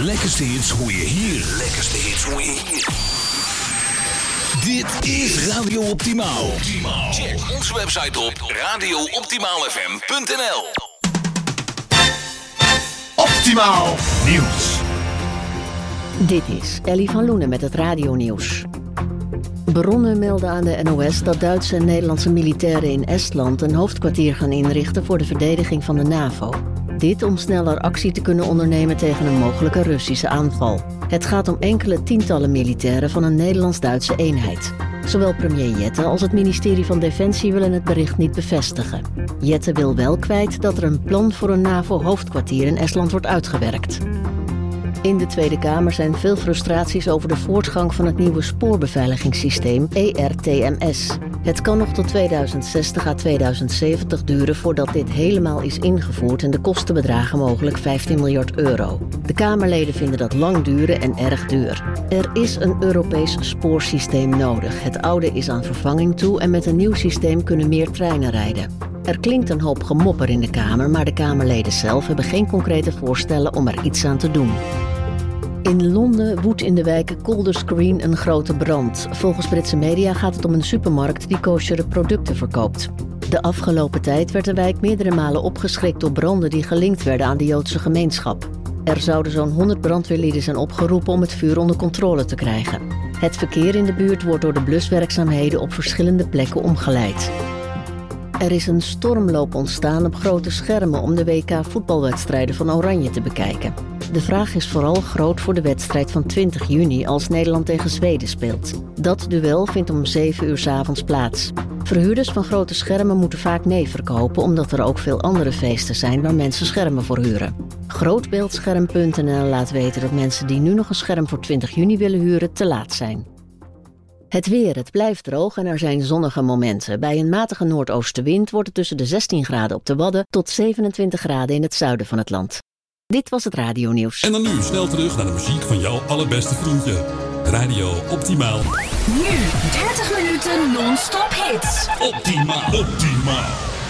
lekkerste hits hoor je hier. Dit is Radio Optimaal. Check onze website op radiooptimaalfm.nl. Optimaal nieuws. Dit is Ellie van Loenen met het radionieuws. Bronnen melden aan de NOS dat Duitse en Nederlandse militairen in Estland een hoofdkwartier gaan inrichten voor de verdediging van de NAVO. Dit om sneller actie te kunnen ondernemen tegen een mogelijke Russische aanval. Het gaat om enkele tientallen militairen van een Nederlands-Duitse eenheid. Zowel premier Jette als het ministerie van Defensie willen het bericht niet bevestigen. Jette wil wel kwijt dat er een plan voor een NAVO-hoofdkwartier in Estland wordt uitgewerkt. In de Tweede Kamer zijn veel frustraties over de voortgang van het nieuwe spoorbeveiligingssysteem ERTMS. Het kan nog tot 2060 à 2070 duren voordat dit helemaal is ingevoerd en de kosten bedragen mogelijk 15 miljard euro. De Kamerleden vinden dat lang duren en erg duur. Er is een Europees spoorsysteem nodig. Het oude is aan vervanging toe en met een nieuw systeem kunnen meer treinen rijden. Er klinkt een hoop gemopper in de Kamer, maar de Kamerleden zelf hebben geen concrete voorstellen om er iets aan te doen. In Londen woedt in de wijk Golders Green een grote brand. Volgens Britse media gaat het om een supermarkt die koosjere producten verkoopt. De afgelopen tijd werd de wijk meerdere malen opgeschrikt door branden die gelinkt werden aan de Joodse gemeenschap. Er zouden zo'n 100 brandweerlieden zijn opgeroepen om het vuur onder controle te krijgen. Het verkeer in de buurt wordt door de bluswerkzaamheden op verschillende plekken omgeleid. Er is een stormloop ontstaan op grote schermen om de WK-voetbalwedstrijden van Oranje te bekijken. De vraag is vooral groot voor de wedstrijd van 20 juni als Nederland tegen Zweden speelt. Dat duel vindt om 7 uur 's avonds plaats. Verhuurders van grote schermen moeten vaak nee verkopen omdat er ook veel andere feesten zijn waar mensen schermen voor huren. Grootbeeldscherm.nl laat weten dat mensen die nu nog een scherm voor 20 juni willen huren te laat zijn. Het weer, het blijft droog en er zijn zonnige momenten. Bij een matige noordoostenwind wordt het tussen de 16 graden op de Wadden tot 27 graden in het zuiden van het land. Dit was het radionieuws. En dan nu snel terug naar de muziek van jouw allerbeste vriendje. Radio Optimaal. Nu 30 minuten non-stop hits. Optimaal.